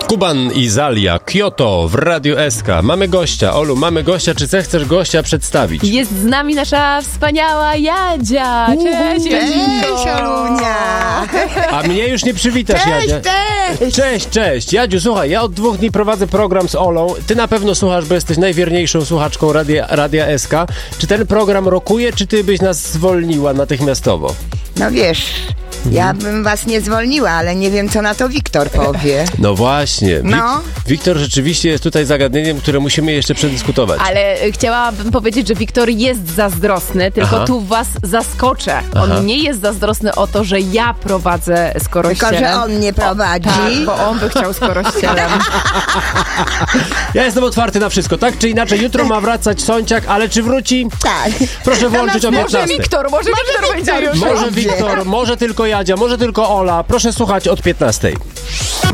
Kuban i Zalia, Kyoto w Radiu SK. Mamy gościa. Olu, mamy gościa. Czy chcesz gościa przedstawić? Jest z nami nasza wspaniała Jadzia. Cześć, Cześć, Olunia. A mnie już nie przywitasz, Jadzia. Cześć. Jadziu, słuchaj, ja od 2 dni prowadzę program z Olą. Ty na pewno słuchasz, bo jesteś najwierniejszą słuchaczką Radia SK. Czy ten program rokuje, czy ty byś nas zwolniła natychmiastowo? No wiesz, ja bym was nie zwolniła, ale nie wiem, co na to Wiktor powie. No właśnie. No. Wiktor rzeczywiście jest tutaj zagadnieniem, które musimy jeszcze przedyskutować. Ale chciałabym powiedzieć, że Wiktor jest zazdrosny, tylko tu was zaskoczę. On nie jest zazdrosny o to, że ja prowadzę Skorościelem. Tylko, że on nie prowadzi. Tak, bo on by chciał Skorościelem. Ja jestem otwarty na wszystko, tak czy inaczej. Jutro ma wracać Sąciak, ale czy wróci? Tak. Proszę włączyć o 15. Może Wiktor będzie już. Może Wiktor, może tylko Jadzia, może tylko Ola. Proszę słuchać od 15.